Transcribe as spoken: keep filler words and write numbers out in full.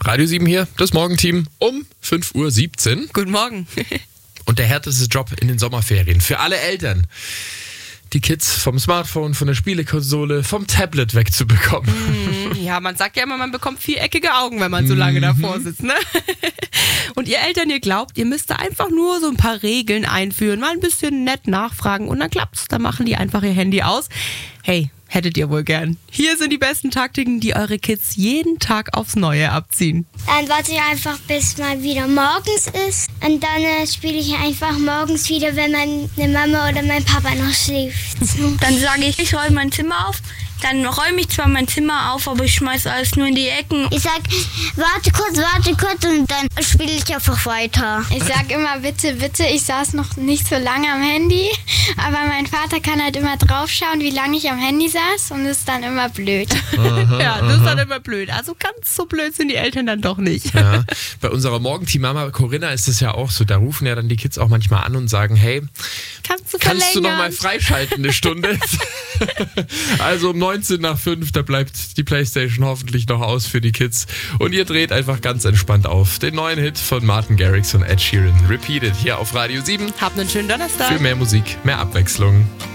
Radio sieben hier, das Morgenteam um fünf Uhr siebzehn. Guten Morgen. Und der härteste Job in den Sommerferien für alle Eltern, die Kids vom Smartphone, von der Spielekonsole, vom Tablet wegzubekommen. Mm, ja, man sagt ja immer, man bekommt viereckige Augen, wenn man so lange davor sitzt, ne? Und ihr Eltern, ihr glaubt, ihr müsst da einfach nur so ein paar Regeln einführen, mal ein bisschen nett nachfragen und dann klappt's. Dann machen die einfach ihr Handy aus. Hey, hättet ihr wohl gern. Hier sind die besten Taktiken, die eure Kids jeden Tag aufs Neue abziehen. Dann warte ich einfach, bis mal wieder morgens ist. Und dann äh, spiele ich einfach morgens wieder, wenn meine Mama oder mein Papa noch schläft. Dann sage ich, ich räume mein Zimmer auf. Dann räume ich zwar mein Zimmer auf, aber ich schmeiße alles nur in die Ecken. Ich sag, warte kurz, warte kurz und dann spiele ich einfach weiter. Ich sag immer bitte, bitte. Ich saß noch nicht so lange am Handy, aber mein Vater kann halt immer draufschauen, wie lange ich am Handy saß und das ist dann immer blöd. Aha, ja, das ist dann immer blöd. Also ganz so blöd sind die Eltern dann doch nicht. Ja, bei unserer Morgenteam-Mama Corinna ist es ja auch so, da rufen ja dann die Kids auch manchmal an und sagen, hey, Kannst du kannst du verlängern? noch mal freischalten eine Stunde? Also um neunzehn nach fünf, da bleibt die Playstation hoffentlich noch aus für die Kids. Und ihr dreht einfach ganz entspannt auf. Den neuen Hit von Martin Garrix und Ed Sheeran. Repeated hier auf Radio sieben. Habt einen schönen Donnerstag. Für mehr Musik, mehr Abwechslung.